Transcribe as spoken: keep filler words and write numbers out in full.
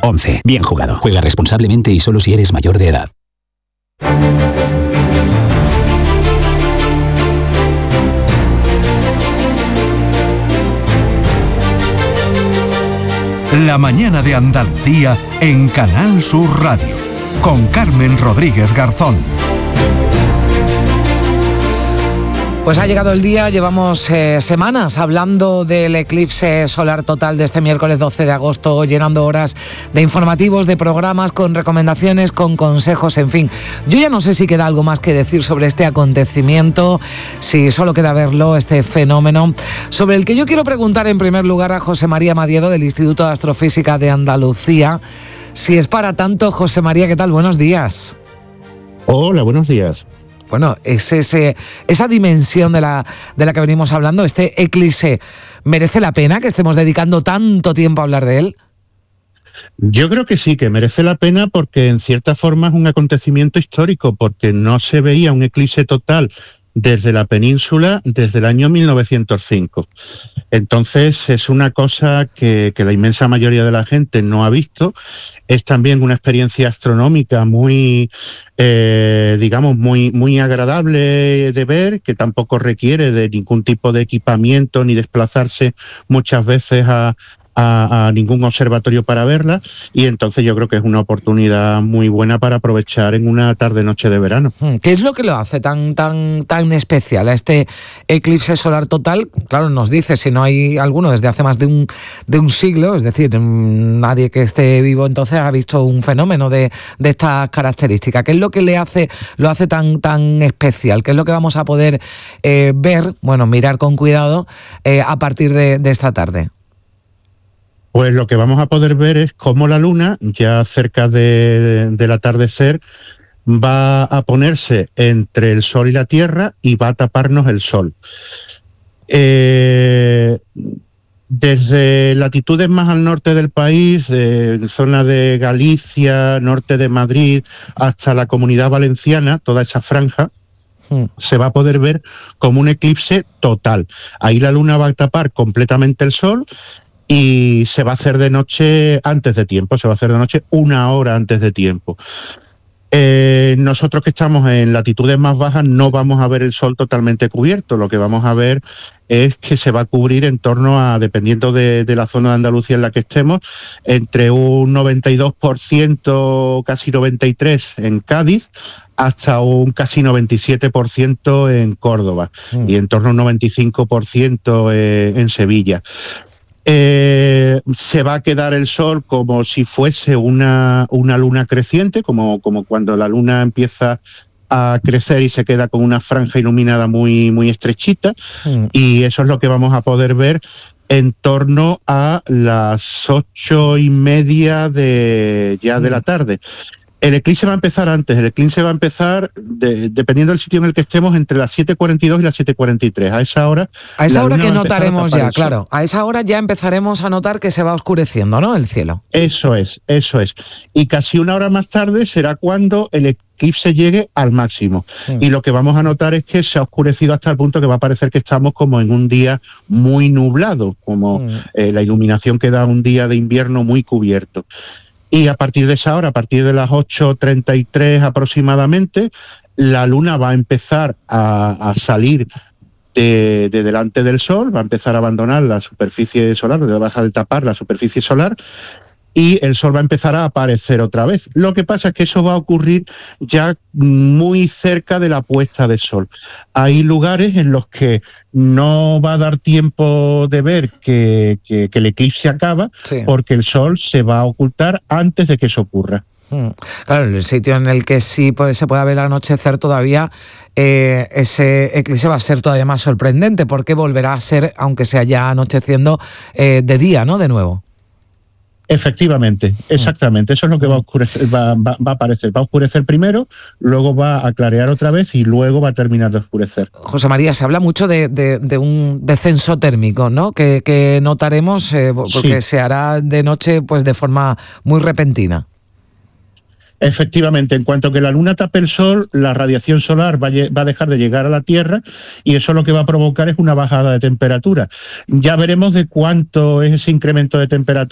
once. Bien jugado. Juega responsablemente y solo si eres mayor de edad. La mañana de Andalucía en Canal Sur Radio, con Carmen Rodríguez Garzón. Pues ha llegado el día, llevamos eh, semanas hablando del eclipse solar total de este miércoles doce de agosto, llenando horas de informativos, de programas, con recomendaciones, con consejos, en fin. Yo ya no sé si queda algo más que decir sobre este acontecimiento, si solo queda verlo, este fenómeno, sobre el que yo quiero preguntar en primer lugar a José María Madiedo del Instituto de Astrofísica de Andalucía. Si es para tanto, José María, ¿qué tal? Buenos días. Hola, buenos días. Bueno, es ese, esa dimensión de la, de la que venimos hablando, este eclipse, ¿merece la pena que estemos dedicando tanto tiempo a hablar de él? Yo creo que sí, que merece la pena porque en cierta forma es un acontecimiento histórico, porque no se veía un eclipse total desde la península desde el año mil novecientos cinco. Entonces es una cosa que, que la inmensa mayoría de la gente no ha visto. Es también una experiencia astronómica muy, eh, digamos, muy, muy agradable de ver, que tampoco requiere de ningún tipo de equipamiento ni desplazarse muchas veces a, a, a ningún observatorio para verla, y entonces yo creo que es una oportunidad muy buena para aprovechar en una tarde-noche de verano. ¿Qué es lo que lo hace tan, tan, tan especial a este eclipse solar total? Claro, nos dice, si no hay alguno desde hace más de un, de un siglo, es decir, nadie que esté vivo entonces ha visto un fenómeno de, de estas características. ¿Qué es lo que le hace, lo hace tan, tan especial? ¿Qué es lo que vamos a poder eh, ver, bueno, mirar con cuidado eh, a partir de, de esta tarde? Pues lo que vamos a poder ver es cómo la luna, ya cerca de, del atardecer, va a ponerse entre el sol y la tierra y va a taparnos el sol. Eh, desde latitudes más al norte del país, eh, zona de Galicia, norte de Madrid, hasta la Comunidad Valenciana, toda esa franja, hmm. se va a poder ver como un eclipse total. Ahí la luna va a tapar completamente el sol y se va a hacer de noche antes de tiempo, se va a hacer de noche una hora antes de tiempo. Eh, nosotros que estamos en latitudes más bajas no vamos a ver el sol totalmente cubierto, lo que vamos a ver es que se va a cubrir en torno a, dependiendo de, de la zona de Andalucía en la que estemos, entre un noventa y dos por ciento, casi noventa y tres por ciento en Cádiz, hasta un casi noventa y siete por ciento en Córdoba mm. y en torno a un noventa y cinco por ciento en, en Sevilla. Eh, se va a quedar el sol como si fuese una, una luna creciente, como, como cuando la luna empieza a crecer y se queda con una franja iluminada muy, muy estrechita, mm. y eso es lo que vamos a poder ver en torno a las ocho y media de, ya mm. de la tarde. El eclipse va a empezar antes, el eclipse va a empezar, de, dependiendo del sitio en el que estemos, entre las siete cuarenta y dos y las siete cuarenta y tres. A esa hora... A esa hora que notaremos ya, claro. A esa hora ya empezaremos a notar que se va oscureciendo, ¿no?, el cielo. Eso es, eso es. Y casi una hora más tarde será cuando el eclipse llegue al máximo. Sí. Y lo que vamos a notar es que se ha oscurecido hasta el punto que va a parecer que estamos como en un día muy nublado, como sí. eh, la iluminación que da un día de invierno muy cubierto. Y a partir de esa hora, a partir de las ocho treinta y tres aproximadamente, la luna va a empezar a, a salir de, de delante del sol, va a empezar a abandonar la superficie solar, va a dejar de tapar la superficie solar, y el sol va a empezar a aparecer otra vez. Lo que pasa es que eso va a ocurrir ya muy cerca de la puesta de sol. Hay lugares en los que no va a dar tiempo de ver que, que, que el eclipse acaba, sí. porque el sol se va a ocultar antes de que eso ocurra. Claro, el sitio en el que sí puede, se pueda ver el anochecer todavía, eh, ese eclipse va a ser todavía más sorprendente, porque volverá a ser, aunque sea ya anocheciendo, eh, de día, ¿no?, de nuevo. Efectivamente, exactamente, eso es lo que va a oscurecer, va, va, va a aparecer, va a oscurecer primero, luego va a clarear otra vez y luego va a terminar de oscurecer. José María, se habla mucho de, de, de un descenso térmico, ¿no?, que, que notaremos eh, porque sí. se hará de noche pues de forma muy repentina. Efectivamente, en cuanto que la luna tape el sol, la radiación solar va a, va a dejar de llegar a la Tierra, y eso lo que va a provocar es una bajada de temperatura. Ya veremos de cuánto es ese incremento de temperatura